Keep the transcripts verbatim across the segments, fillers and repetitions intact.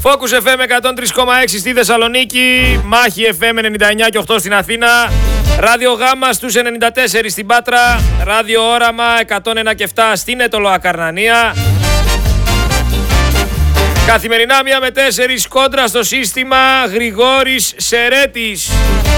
Focus εφ εμ εκατόν τρία κόμμα έξι στη Θεσσαλονίκη, Μάχη εφ εμ ενενήντα εννιά και οκτώ στην Αθήνα, Ράδιο Γάμα στους ενενήντα τέσσερα στην Πάτρα, Ράδιο Όραμα εκατόν ένα και επτά στην Αιτωλοακαρνανία. Καθημερινά μία με τέσσερις κόντρα στο σύστημα, Γρηγόρης Σερέτης.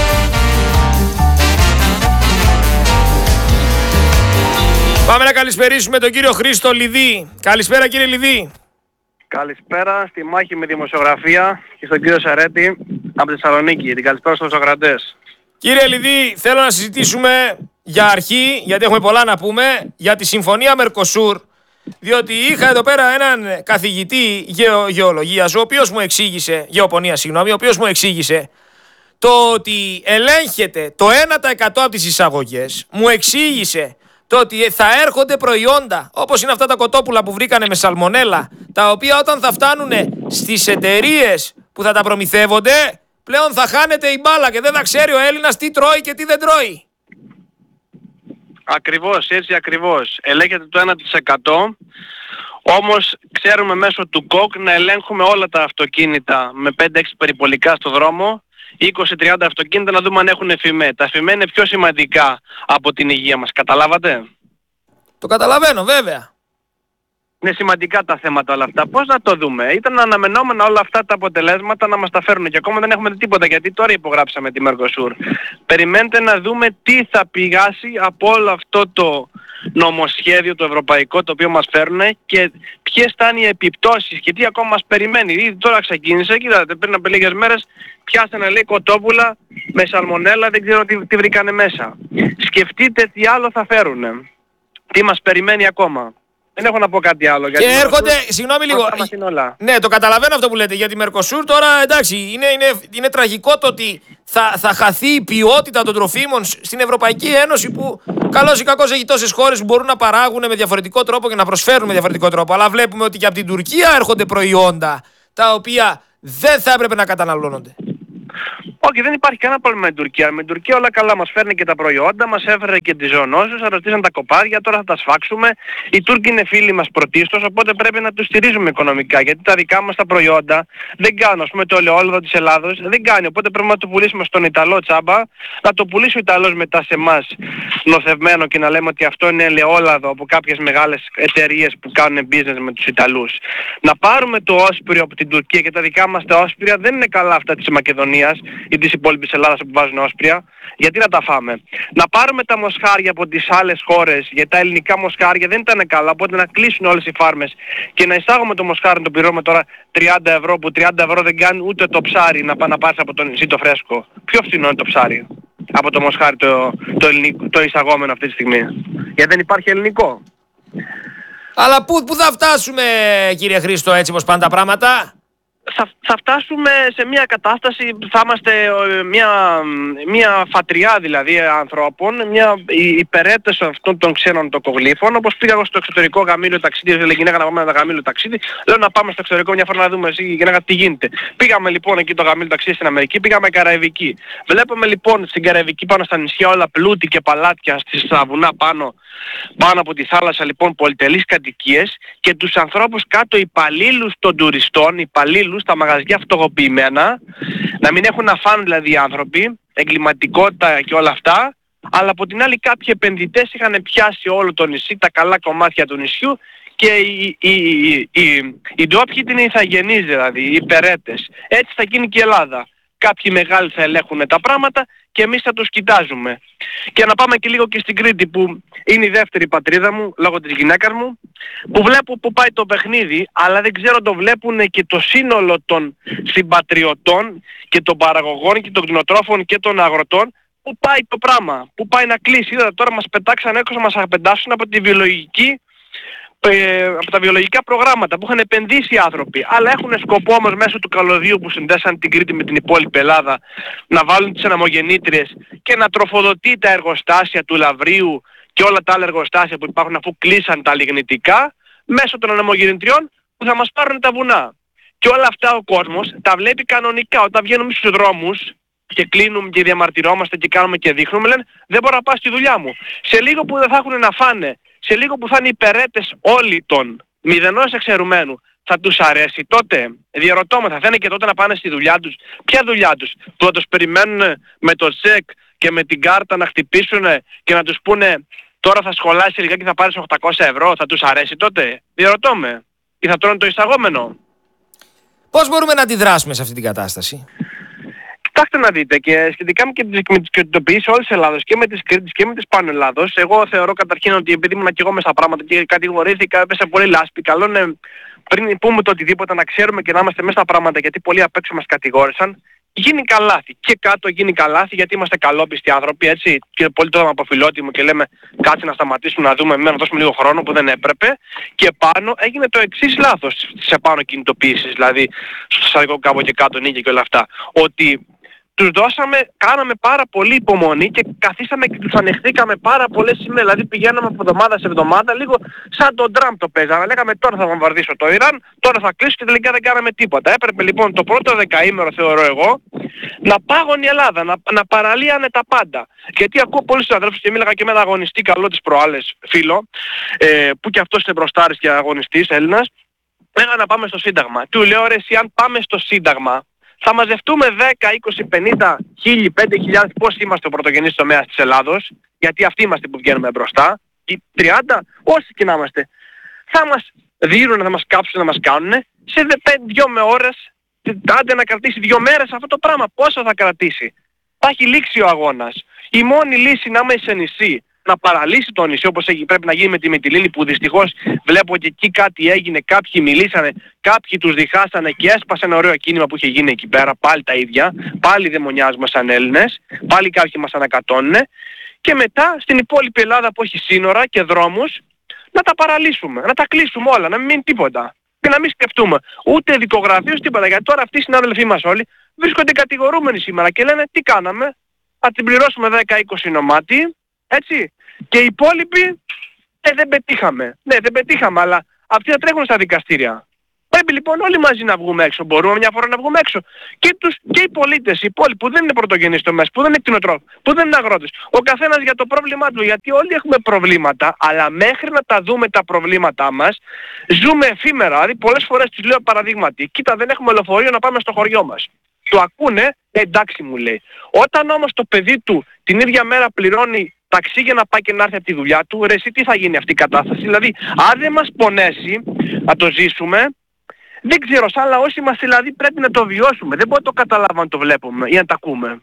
Πάμε να καλησπερίσουμε τον κύριο Χρήστο Λιδί. Καλησπέρα κύριε Λιδί. Καλησπέρα στη μάχη με δημοσιογραφία και στον κύριο Σερέτη από τη Θεσσαλονίκη. Την καλησπέρα στους ακροατές. Κύριε Λιδί, θέλω να συζητήσουμε για αρχή, γιατί έχουμε πολλά να πούμε, για τη Συμφωνία Μερκοσούρ. Διότι είχα εδώ πέρα έναν καθηγητή γεω, γεωλογίας, ο οποίος μου εξήγησε, γεωπονία συγγνώμη, ο οποίος μου εξήγησε το ότι ελέγχεται το ένα τοις εκατό από τις εισαγωγές. Μου εξήγησε το ότι θα έρχονται προϊόντα, όπως είναι αυτά τα κοτόπουλα που βρήκανε με σαλμονέλα, τα οποία όταν θα φτάνουν στις εταιρείες που θα τα προμηθεύονται, πλέον θα χάνεται η μπάλα και δεν θα ξέρει ο Έλληνας τι τρώει και τι δεν τρώει. Ακριβώς, έτσι ακριβώς. Ελέγχεται το ένα τοις εκατό, όμως ξέρουμε μέσω του ΚΟΚ να ελέγχουμε όλα τα αυτοκίνητα με πέντε έξι περιπολικά στο δρόμο, είκοσι τριάντα αυτοκίνητα, να δούμε αν έχουν εφημέ. Τα εφημέ είναι πιο σημαντικά από την υγεία μας, καταλάβατε? Το καταλαβαίνω βέβαια. Είναι σημαντικά τα θέματα όλα αυτά. Πώς να το δούμε? Ήταν αναμενόμενα όλα αυτά τα αποτελέσματα να μας τα φέρουν και ακόμα δεν έχουμε τίποτα, γιατί τώρα υπογράψαμε τη Μερκοσούρ. Περιμένετε να δούμε τι θα πηγάσει από όλο αυτό το νομοσχέδιο το ευρωπαϊκό το οποίο μας φέρουν και ποιες θα είναι οι επιπτώσεις και τι ακόμα μας περιμένει. Ήδη τώρα ξεκίνησε, κοιτάτε, πριν από λίγες μέρες πιάσανε λέει κοτόπουλα με σαλμονέλα, δεν ξέρω τι, τι βρήκανε μέσα. Σκεφτείτε τι άλλο θα φέρουν. Τι μας περιμένει ακόμα. Δεν έχω να πω κάτι άλλο. Και έρχονται, συγγνώμη λίγο, ναι το καταλαβαίνω αυτό που λέτε για τη Μερκοσούρ, τώρα εντάξει είναι, είναι, είναι τραγικό το ότι θα, θα χαθεί η ποιότητα των τροφίμων στην Ευρωπαϊκή Ένωση που καλώς ή κακώς έχει τόσες χώρες που μπορούν να παράγουν με διαφορετικό τρόπο και να προσφέρουν με διαφορετικό τρόπο, αλλά βλέπουμε ότι και από την Τουρκία έρχονται προϊόντα τα οποία δεν θα έπρεπε να καταναλώνονται. Όχι, δεν υπάρχει κανένα πρόβλημα με την Τουρκία. Με την Τουρκία όλα καλά, μας φέρνει και τα προϊόντα, μας έφερε και τις ζωονόσεις, αρωτήσαν τα κοπάδια, τώρα θα τα σφάξουμε. Οι Τούρκοι είναι φίλοι μας πρωτίστως, οπότε πρέπει να τους στηρίζουμε οικονομικά. Γιατί τα δικά μας τα προϊόντα δεν κάνουν, ας πούμε το ελαιόλαδο της Ελλάδος δεν κάνει. Οπότε πρέπει να το πουλήσουμε στον Ιταλό τσάμπα, να το πουλήσει ο Ιταλός μετά σε εμάς νοθευμένο και να λέμε ότι αυτό είναι ελαιόλαδο από κάποιες μεγάλες εταιρείες που κάνουν business με τους Ιταλούς. Να πάρουμε το όσπριο από την Τουρκία και τα δικά μας τα όσπρια δεν είναι καλά αυτά της Μακεδονίας ή της υπόλοιπης Ελλάδας που βάζουν όσπρια, γιατί να τα φάμε. Να πάρουμε τα μοσχάρια από τις άλλες χώρες, γιατί τα ελληνικά μοσχάρια δεν ήταν καλά, οπότε να κλείσουν όλες οι φάρμες και να εισάγουμε το μοσχάρι, το πληρώνουμε τώρα τριάντα ευρώ, που τριάντα ευρώ δεν κάνει ούτε το ψάρι να πάει να πάρεις από το νησί το φρέσκο. Πιο φθηνό είναι το ψάρι από το μοσχάρι το, το, ελληνικό, το εισαγόμενο αυτή τη στιγμή. Γιατί δεν υπάρχει ελληνικό. Αλλά πού, πού θα φτάσουμε κύριε Χρήστο έτσι όπως πάνε τα πράγματα? Θα, θα φτάσουμε σε μια κατάσταση που θα είμαστε μια, μια φατριά δηλαδή ανθρώπων, μια υπερέτες αυτών των ξένων τοκογλύφων. Όπως πήγα εγώ στο εξωτερικό γαμήλιο ταξίδι, λέει γυναίκα να πάμε ένα γαμήλιο ταξίδι, λέω να πάμε στο εξωτερικό μια φορά να δούμε εσύ γυναίκα τι γίνεται. Πήγαμε λοιπόν εκεί το γαμήλιο ταξίδι στην Αμερική, πήγαμε Καραϊβική. Βλέπουμε λοιπόν στην Καραϊβική πάνω στα νησιά όλα πλούτη και παλάτια στα βουνά πάνω, πάνω από τη θάλασσα λοιπόν πολυτελείς κατοικίες και τους ανθρώπους κάτω υπαλλήλους των τουριστών, υπαλλήλους στα μαγαζιά φτωχοποιημένα, να μην έχουν να φάνε δηλαδή οι άνθρωποι, εγκληματικότητα και όλα αυτά, αλλά από την άλλη κάποιοι επενδυτές είχαν πιάσει όλο το νησί, τα καλά κομμάτια του νησιού και οι, οι, οι, οι, οι ντόπιοι είναι ηθαγενείς δηλαδή, οι υπερέτες. Έτσι θα γίνει και η Ελλάδα. Κάποιοι μεγάλοι θα ελέγχουν τα πράγματα και εμείς θα τους κοιτάζουμε. Και να πάμε και λίγο και στην Κρήτη που είναι η δεύτερη πατρίδα μου λόγω της γυναίκας μου, που βλέπω που πάει το παιχνίδι, αλλά δεν ξέρω το βλέπουν και το σύνολο των συμπατριωτών και των παραγωγών και των κτηνοτρόφων και των αγροτών, που πάει το πράγμα, που πάει να κλείσει. Είδατε τώρα μας πετάξαν έξω, μας απεντάσουν από τη βιολογική, από τα βιολογικά προγράμματα που είχαν επενδύσει οι άνθρωποι, αλλά έχουν σκοπό όμως μέσω του καλωδίου που συνδέσαν την Κρήτη με την υπόλοιπη Ελλάδα να βάλουν τις αναμογεννήτριες και να τροφοδοτεί τα εργοστάσια του Λαβρίου και όλα τα άλλα εργοστάσια που υπάρχουν αφού κλείσαν τα λιγνητικά μέσω των αναμογεννητριών που θα μας πάρουν τα βουνά. Και όλα αυτά ο κόσμος τα βλέπει κανονικά όταν βγαίνουμε στους δρόμους και κλείνουμε και διαμαρτυρόμαστε και κάνουμε και δείχνουμε, λένε δεν μπορώ να πάω στη δουλειά μου. Σε λίγο που δεν θα έχουν να φάνε, σε λίγο που θα είναι υπερέτες όλοι των μηδενός εξαιρουμένου, θα τους αρέσει τότε? Διαρωτώ με, θα θέλουν και τότε να πάνε στη δουλειά τους? Ποια δουλειά τους? Που θα τους περιμένουν με το τσεκ και με την κάρτα να χτυπήσουν και να τους πούνε τώρα θα σχολάσεις λιγάκι και θα πάρεις οκτακόσια ευρώ? Θα τους αρέσει τότε? Διαρωτώ με. Ή θα τρώνε το εισαγόμενο? Πώς μπορούμε να αντιδράσουμε σε αυτή την κατάσταση? Κοιτάξτε να δείτε, και σχετικά με τις κινητοποιήσεις όλης της Ελλάδος και με τις Κρήτης και με τις Πάνω Ελλάδος, εγώ θεωρώ καταρχήν ότι επειδή ήμουν και εγώ μες στα πράγματα και κατηγορήθηκα, έπεσε πολύ λάσπη, καλό είναι πριν πούμε το οτιδήποτε να ξέρουμε και να είμαστε μέσα στα πράγματα, γιατί πολλοί απ' έξω μας κατηγόρησαν. Γίνει καλάθι. Και κάτω γίνει καλάθι, γιατί είμαστε καλόπιστοι άνθρωποι, έτσι. Και πολύ τώρα από φιλότιμο και λέμε κάτσε να σταματήσουμε να δούμε, να δώσουμε λίγο χρόνο που δεν έπρεπε. Και πάνω έγινε το εξής λάθος στις επάνω κινητοποιήσεις, δηλαδή στο στατικό κάπου και κάτω νίκη και όλα αυτά. Ότι τους δώσαμε, κάναμε πάρα πολύ υπομονή και καθίσαμε και τους ανεχθήκαμε πάρα πολλές σημαίες. Δηλαδή πηγαίναμε από εβδομάδα σε εβδομάδα, λίγο σαν τον Τραμπ το παίζαμε. Λέγαμε τώρα θα βομβαρδίσω το Ιράν, τώρα θα κλείσω και τελικά δεν κάναμε τίποτα. Έπρεπε λοιπόν το πρώτο δεκαήμερο, θεωρώ εγώ, να πάγωνε η Ελλάδα, να, να παραλύανε τα πάντα. Γιατί ακούω πολλούς συναδέλφους και μίλαγα και με ένα αγωνιστή καλό τις προάλλες φίλο, ε, που και αυτός είναι μπροστάρης και αγωνιστής Έλληνας, λέγανε να πάμε στο Σύνταγμα. Του λέω ρε εσύ, αν πάμε στο Σύνταγμα, θα μαζευτούμε δέκα, είκοσι, πενήντα, χίλια, πέντε χιλιάδες, πώς είμαστε ο πρωτογενής τομέας της Ελλάδος, γιατί αυτοί είμαστε που βγαίνουμε μπροστά, οι τριάντα, όσοι και να είμαστε, θα μας δίνουν, θα μας κάψουν, να μας κάνουν, σε δύο με ώρες, άντε να κρατήσει δύο μέρες αυτό το πράγμα, πόσο θα κρατήσει? Θα έχει λήξει ο αγώνας. Η μόνη λύση να είμαι σε νησί, να παραλύσει το νησί όπως πρέπει να γίνει με τη Μυτιλήνη, που δυστυχώς βλέπω ότι εκεί κάτι έγινε, κάποιοι μιλήσανε, κάποιοι τους διχάσανε και έσπασε ένα ωραίο κίνημα που είχε γίνει εκεί πέρα, πάλι τα ίδια, πάλι δαιμονιάζουμε σαν Έλληνες, πάλι κάποιοι μας ανακατώνουν, και μετά στην υπόλοιπη Ελλάδα που έχει σύνορα και δρόμους να τα παραλύσουμε, να τα κλείσουμε όλα, να μην μείνει τίποτα. Και να μην σκεφτούμε ούτε δικογραφίες, τίποτα. Γιατί τώρα αυτοί οι συνάδελφοί μας όλοι βρίσκονται κατηγορούμενοι σήμερα και λένε τι κάναμε, θα την πληρώσουμε δέκα είκοσι νομάτι, έτσι, και οι υπόλοιποι ε, δεν πετύχαμε. Ναι, δεν πετύχαμε, αλλά αυτοί θα τρέχουν στα δικαστήρια. Πρέπει λοιπόν όλοι μαζί να βγούμε έξω. Μπορούμε μια φορά να βγούμε έξω. Και, τους, και οι πολίτες, οι υπόλοιποι που δεν είναι πρωτογενείς τομέας, που δεν είναι κτηνοτρόφοι, που δεν είναι αγρότες. Ο καθένας για το πρόβλημά του. Γιατί όλοι έχουμε προβλήματα, αλλά μέχρι να τα δούμε τα προβλήματά μας, ζούμε εφήμερα. Δηλαδή πολλές φορές τους λέω παραδείγματι, κοίτα δεν έχουμε λεωφορείο να πάμε στο χωριό μας. Το ακούνε, ε, εντάξει μου λέει. Όταν όμως το παιδί του την ίδια μέρα πληρώνει ταξί για να πάει και να έρθει από τη δουλειά του, ρε εσύ τι θα γίνει αυτή η κατάσταση? Δηλαδή αν δεν μας πονέσει να το ζήσουμε, δεν ξέρω, σαν λαός είμαστε, δηλαδή πρέπει να το βιώσουμε. Δεν μπορούμε να το καταλάβουμε αν το βλέπουμε ή αν το ακούμε.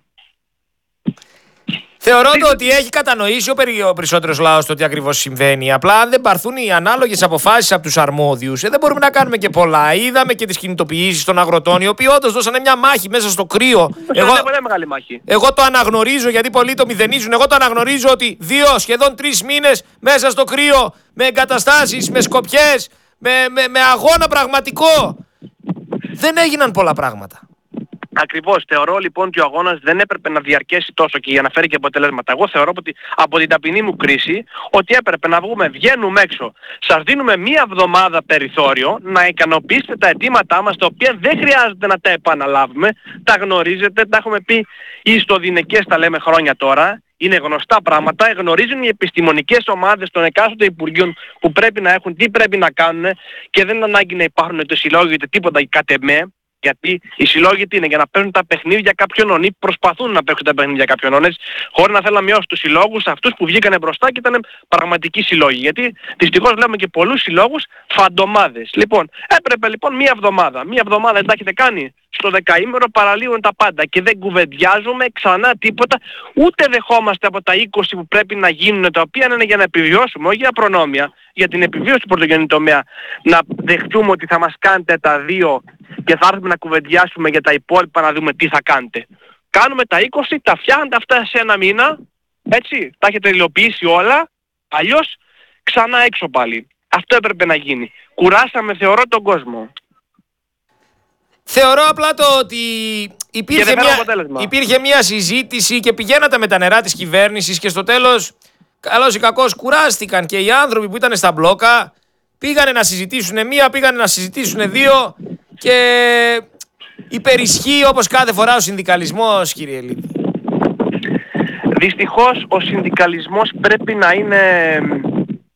Θεωρώ το ότι έχει κατανοήσει ο περισσότερος λαός το τι ακριβώς συμβαίνει. Απλά αν δεν πάρθουν οι ανάλογες αποφάσεις από τους αρμόδιους, ε, δεν μπορούμε να κάνουμε και πολλά. Είδαμε και τις κινητοποιήσεις των αγροτών, οι οποίοι όντως δώσανε μια μάχη μέσα στο κρύο. Εγώ, πολύ μεγάλη μάχη. εγώ το αναγνωρίζω, γιατί πολλοί το μηδενίζουν. Εγώ το αναγνωρίζω ότι δύο σχεδόν τρεις μήνες μέσα στο κρύο, με εγκαταστάσεις, με σκοπιές, με, με, με αγώνα πραγματικό, δεν έγιναν πολλά πράγματα. Ακριβώς. Θεωρώ λοιπόν ότι ο αγώνας δεν έπρεπε να διαρκέσει τόσο και για να φέρει και αποτελέσματα. Εγώ θεωρώ ότι από την ταπεινή μου κρίση ότι έπρεπε να βγούμε, βγαίνουμε έξω. Σας δίνουμε μία εβδομάδα περιθώριο να ικανοποιήσετε τα αιτήματά μας, τα οποία δεν χρειάζεται να τα επαναλάβουμε. Τα γνωρίζετε, τα έχουμε πει ιστοδυναικές, τα λέμε χρόνια τώρα. Είναι γνωστά πράγματα, γνωρίζουν οι επιστημονικές ομάδες των εκάστοτε υπουργείων που πρέπει να έχουν, τι πρέπει να κάνουν, και δεν είναι ανάγκη να υπάρχουν το συλλόγιο είτε τίποτα κατ' εμέ. Γιατί οι συλλόγοι τι είναι? Για να παίρνουν τα παιχνίδια κάποιων ονεί, προσπαθούν να παίξουν τα παιχνίδια κάποιων ονές, χωρίς να θέλουν να μειώσουν τους συλλόγους, αυτούς που βγήκανε μπροστά και ήταν πραγματικοί συλλόγοι. Γιατί δυστυχώς βλέπουμε και πολλούς συλλόγους φαντομάδες. Λοιπόν, έπρεπε λοιπόν μία εβδομάδα. Μία εβδομάδα δεν τα έχετε κάνει? Στο δεκαήμερο παραλύουν τα πάντα και δεν κουβεντιάζουμε ξανά τίποτα, ούτε δεχόμαστε από τα είκοσι που πρέπει να γίνουν, τα οποία είναι για να επιβιώσουμε, όχι για προνόμια, για την επιβίωση του πρωτογενή τομέα, να δεχτούμε ότι θα μας κάνετε τα δύο και θα έρθουμε να κουβεντιάσουμε για τα υπόλοιπα να δούμε τι θα κάνετε. Κάνουμε τα είκοσι, τα φτιάχνετε αυτά σε ένα μήνα, έτσι, τα έχετε υλοποιήσει όλα, αλλιώς ξανά έξω πάλι. Αυτό έπρεπε να γίνει. Κουράσαμε, θεωρώ, τον κόσμο. Θεωρώ απλά το ότι υπήρχε μια, υπήρχε μια συζήτηση και πηγαίνατε με τα νερά της κυβέρνησης και στο τέλος, καλώς ή κακώς, κουράστηκαν και οι άνθρωποι που ήταν στα μπλόκα, πήγανε να συζητήσουν μία, πήγανε να συζητήσουν δύο και υπερισχύει όπως κάθε φορά ο συνδικαλισμός, κύριε Λίδη. Δυστυχώς ο συνδικαλισμός πρέπει να είναι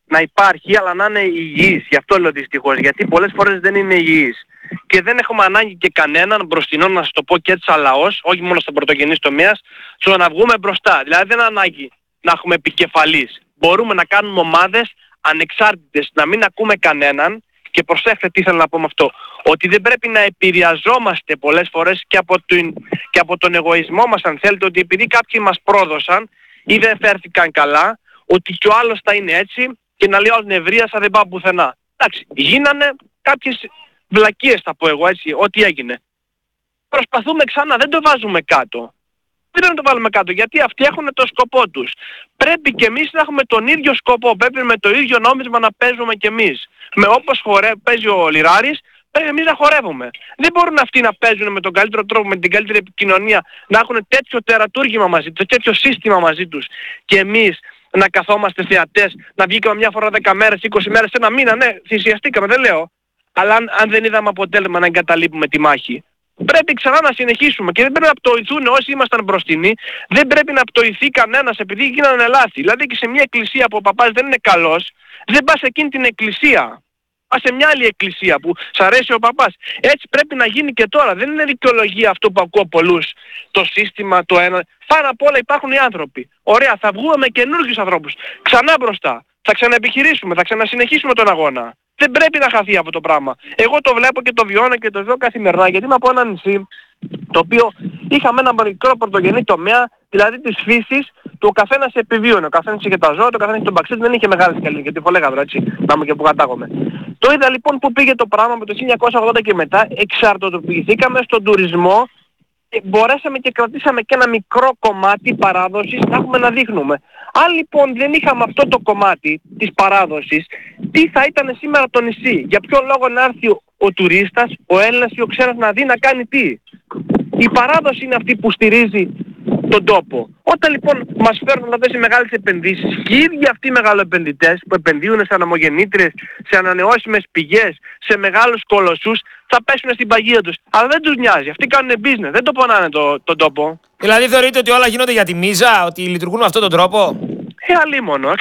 να υπάρχει, αλλά να είναι υγιής. Γι' αυτό λέω δυστυχώς, γιατί πολλές φορές δεν είναι υγιής. Και δεν έχουμε ανάγκη και κανέναν μπροστινό, να σας το πω και έτσι σαν λαός, όχι μόνο στον πρωτογενής τομέας, στο να βγούμε μπροστά. Δηλαδή δεν είναι ανάγκη να έχουμε επικεφαλής. Μπορούμε να κάνουμε ομάδες ανεξάρτητες, να μην ακούμε κανέναν. Και προσέξτε τι θέλω να πω με αυτό. Ότι δεν πρέπει να επηρεαζόμαστε πολλές φορές και από, την, και από τον εγωισμό μας, αν θέλετε, ότι επειδή κάποιοι μας πρόδωσαν ή δεν φέρθηκαν καλά, ότι κι ο άλλος θα είναι έτσι και να λέει όλη νευρίασα, δεν πάω πουθενά. Εντάξει, γίνανε κάποιες βλακίες, θα πω εγώ έτσι, ό,τι έγινε. Προσπαθούμε ξανά, δεν το βάζουμε κάτω. Δεν πρέπει να το βάλουμε κάτω, γιατί αυτοί έχουν το σκοπό τους. Πρέπει και εμείς να έχουμε τον ίδιο σκοπό. Πρέπει με το ίδιο νόμισμα να παίζουμε κι εμείς. Με όπως χορε... παίζει ο Λιράρης, πρέπει εμείς να χορεύουμε. Δεν μπορούν αυτοί να παίζουν με τον καλύτερο τρόπο, με την καλύτερη επικοινωνία, να έχουν τέτοιο τερατούργημα μαζί τους, τέτοιο σύστημα μαζί τους. Και εμείς να καθόμαστε θεατές, να βγήκαμε μια φορά δέκα μέρες, είκοσι μέρες, ένα μήνα, ναι, θυσιαστήκαμε, δεν λέω. Αλλά αν, αν δεν είδαμε αποτέλεσμα να εγκαταλείπουμε τη μάχη. Πρέπει ξανά να συνεχίσουμε και δεν πρέπει να πτωηθούν όσοι ήμασταν μπροστινοί, δεν πρέπει να πτωηθεί κανένας επειδή γίνανε λάθη. Δηλαδή και σε μια εκκλησία που ο παπάς δεν είναι καλός, δεν πας σε εκείνη την εκκλησία. Πας σε μια άλλη εκκλησία που σ' αρέσει ο παπάς. Έτσι πρέπει να γίνει και τώρα. Δεν είναι δικαιολογία αυτό που ακούω πολλούς. Το σύστημα, το ένα. Πάνω απ' όλα υπάρχουν οι άνθρωποι. Ωραία, θα βγούμε με καινούργιους ανθρώπους. Ξανά μπροστά. Θα ξαναεπιχειρήσουμε, θα ξανασυνεχίσουμε τον αγώνα. Δεν πρέπει να χαθεί αυτό το πράγμα. Εγώ το βλέπω και το βιώνω και το ζω καθημερινά, γιατί είμαι από ένα νησί το οποίο είχαμε ένα μικρό πρωτογενή τομέα, δηλαδή της φύσης, του ο καθένας επιβίωνε. Ο καθένας είχε τα ζώα, το καθένας είχε τον παξίτη, δεν είχε μεγάλη σκαλή, γιατί φολέγαδρο έτσι, να είμαι και που κατάγομαι. Το είδα λοιπόν που πήγε το πράγμα με το χίλια εννιακόσια ογδόντα και μετά, εξαρτητοποιηθήκαμε στον τουρισμό, και μπορέσαμε και κρατήσαμε και ένα μικρό κομμάτι παράδοσης να έχουμε να δείχνουμε. Αν λοιπόν δεν είχαμε αυτό το κομμάτι της παράδοσης, τι θα ήταν σήμερα το νησί? Για ποιο λόγο να έρθει ο, ο τουρίστας, ο Έλληνας ή ο ξένος να δει να κάνει τι? Η παράδοση είναι αυτή που στηρίζει τον τόπο. Όταν λοιπόν μας φέρνουν αυτές οι μεγάλες επενδύσεις και οι ίδιοι αυτοί οι μεγαλοεπενδυτές που επενδύουν σε αναμογεννήτριες, σε ανανεώσιμες πηγές, σε μεγάλους κολοσσούς, θα πέσουν στην παγίδα τους. Αλλά δεν τους νοιάζει. Αυτοί κάνουν business. Δεν το πονάνε το, τον τόπο. Δηλαδή θεωρείτε ότι όλα γίνονται για τη μίζα, ότι λειτουργούν με αυτόν τον τρόπο? Ε, αλίμονο.